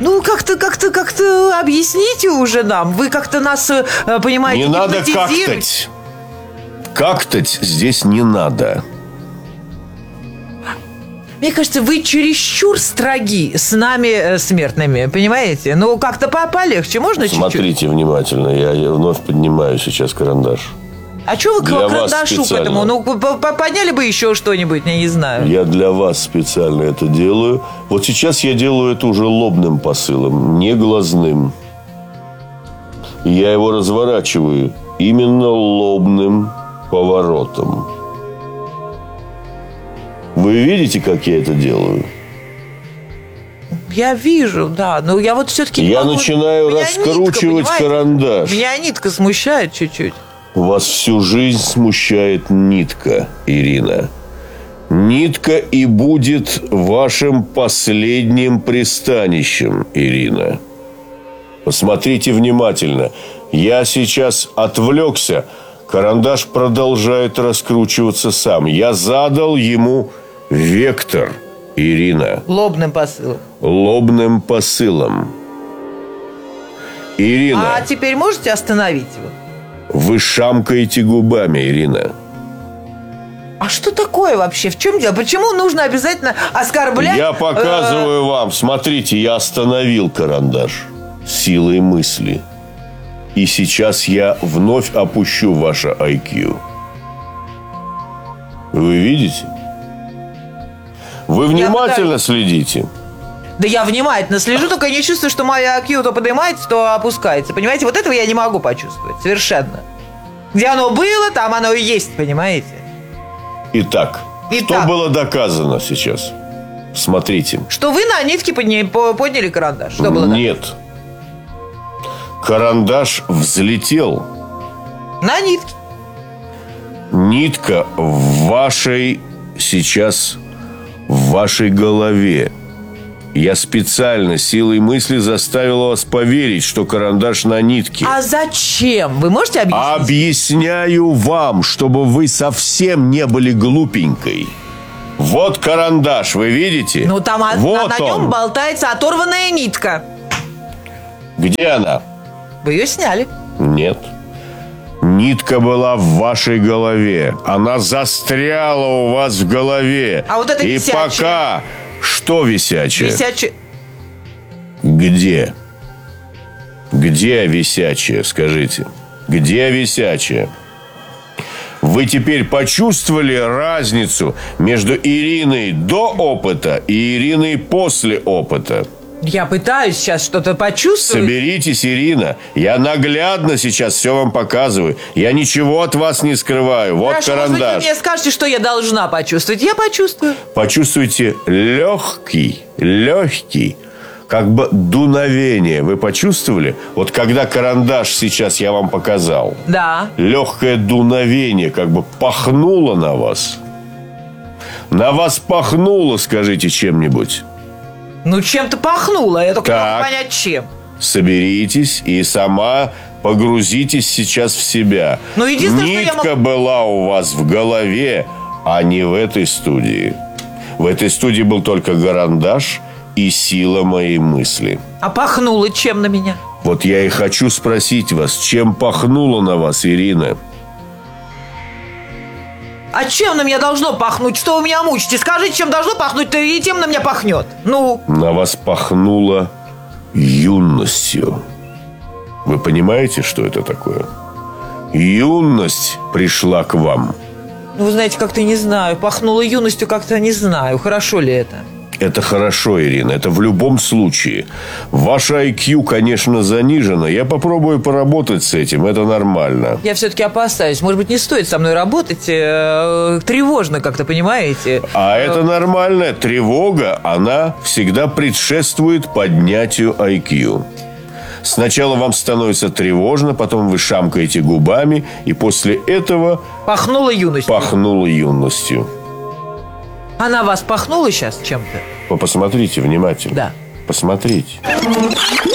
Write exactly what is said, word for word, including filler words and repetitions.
Ну, как-то, как-то, как-то объясните уже нам. Вы как-то нас, понимаете, не надо кактать. Кактать здесь не надо. Мне кажется, вы чересчур строги с нами, э, смертными, понимаете? Ну, как-то по полегче, можно чуть-чуть? Смотрите внимательно, я, я вновь поднимаю сейчас карандаш. А что вы к для карандашу к этому? Ну, подняли бы еще что-нибудь, я не знаю. Я для вас специально это делаю. Вот сейчас я делаю это уже лобным посылом, не глазным. И я его разворачиваю именно лобным поворотом. Вы видите, как я это делаю? Я вижу, да. Но я вот все-таки... Я могу... начинаю Меня раскручивать нитка, карандаш. Меня нитка смущает чуть-чуть. Вас всю жизнь смущает нитка, Ирина. Нитка и будет вашим последним пристанищем, Ирина. Посмотрите внимательно. Я сейчас отвлекся. Карандаш продолжает раскручиваться сам. Я задал ему вектор, Ирина. Лобным посылом. Лобным посылом. Ирина. А теперь можете остановить его? Вы шамкаете губами, Ирина. А что такое вообще? В чем дело? Почему нужно обязательно оскорблять? Я показываю вам. Смотрите, я остановил карандаш силой мысли. И сейчас я вновь опущу ваше ай кью. Вы видите? Вы внимательно следите. Да я внимательно слежу, только не чувствую, что моя ай кью то поднимается, то опускается. Понимаете, вот этого я не могу почувствовать. Совершенно. Где оно было, там оно и есть, понимаете? Итак, Итак. что было доказано сейчас? Смотрите. Что вы на нитке подня... подняли карандаш. Что было? Нет. Карандаш взлетел. На нитке. Нитка в вашей сейчас в вашей голове. Я специально силой мысли заставил вас поверить, что карандаш на нитке. А зачем? Вы можете объяснить? Объясняю вам, чтобы вы совсем не были глупенькой. Вот карандаш, вы видите? Ну, там вот на, на нем болтается оторванная нитка. Где она? Вы ее сняли. Нет. Нитка была в вашей голове. Она застряла у вас в голове. А вот это И висячее. пока... Что висячее? Висячее. Где? Где висячее, скажите? Где висячее? Вы теперь почувствовали разницу между Ириной до опыта и Ириной после опыта? Я пытаюсь сейчас что-то почувствовать. Соберитесь, Ирина. Я наглядно сейчас все вам показываю. Я ничего от вас не скрываю. Вот Хорошо, карандаш. может быть, вы мне скажете, что я должна почувствовать. Я почувствую. Почувствуйте легкий, легкий, как бы дуновение. Вы почувствовали? Вот когда карандаш сейчас я вам показал. Да. Легкое дуновение как бы пахнуло на вас. На вас пахнуло, скажите, чем-нибудь. Ну, чем-то пахнуло. Я только не Так. могу понять, чем. Соберитесь и сама погрузитесь сейчас в себя. Ну, единственное, что я Нитка могу- была у вас в голове, а не в этой студии. В этой студии был только карандаш и сила моей мысли. А пахнуло чем на меня? Вот я и хочу спросить вас, чем пахнуло на вас, Ирина? А чем на меня должно пахнуть? Что вы меня мучите? Скажите, чем должно пахнуть, то и тем на меня пахнет. Ну? На вас пахнуло юностью. Вы понимаете, что это такое? Юность пришла к вам. Ну, вы знаете, как-то не знаю. Пахнуло юностью, как-то не знаю. Хорошо ли это? Это хорошо, Ирина, это в любом случае. Ваше ай кью, конечно, занижено. Я попробую поработать с этим, это нормально. Я все-таки опасаюсь. Может быть, не стоит со мной работать. Э, тревожно как-то, понимаете? А это нормально. Тревога, она всегда предшествует поднятию ай кью. Сначала вам становится тревожно, потом вы шамкаете губами, и после этого... Пахнуло юностью. Пахнуло юностью. Она вас пахнула сейчас чем-то? Вы посмотрите внимательно. Да. Посмотрите.